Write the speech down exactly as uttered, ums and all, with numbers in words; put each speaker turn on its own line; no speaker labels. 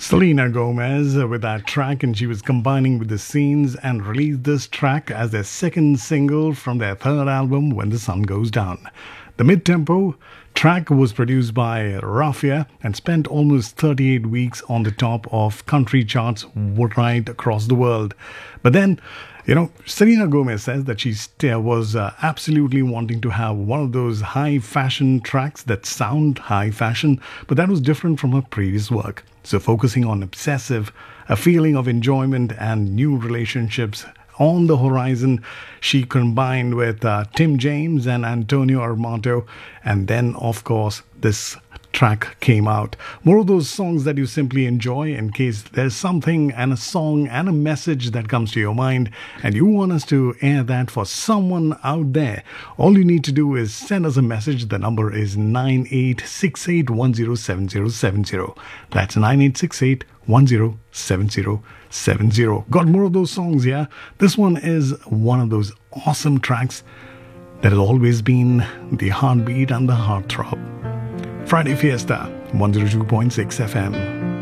Selena Gomez with that track, and she was combining with the scenes and released this track as their second single from their third album, When the Sun Goes Down. The mid-tempo track was produced by Rafia and spent almost thirty-eight weeks on the top of country charts right across the world. But then, you know, Selena Gomez says that she st- was uh, absolutely wanting to have one of those high fashion tracks that sound high fashion, but that was different from her previous work. So focusing on obsessive, a feeling of enjoyment and new relationships on the horizon, she combined with uh, Tim James and Antonio Armato, and then of course this track came out. More of those songs that you simply enjoy in case there's something and a song and a message that comes to your mind and you want us to air that for someone out there. All you need to do is send us a message. The number is nine eight six eight one zero seven zero seven zero. That's nine eight six eight one zero seven zero seven zero. Got more of those songs, yeah? This one is one of those awesome tracks that has always been the heartbeat and the heartthrob. Friday Fiesta, one oh two point six F M.